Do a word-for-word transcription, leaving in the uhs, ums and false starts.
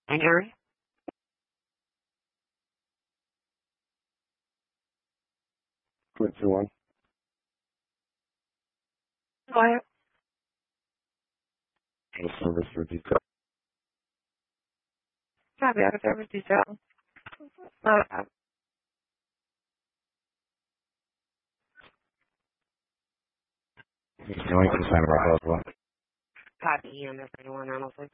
And Gary? Put two one. Go ahead. No service for detail. Copy out of service detail. Uh, You know, you can sign about as well. copy E M S thirty-one nine oh six.